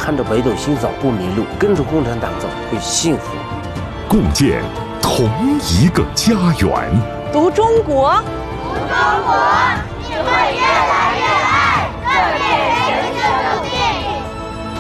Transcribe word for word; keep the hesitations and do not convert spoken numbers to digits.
看着北斗星早不迷路，跟着共产党走会幸福。 共建同一个家园。 读中国， 读中国，你会越来越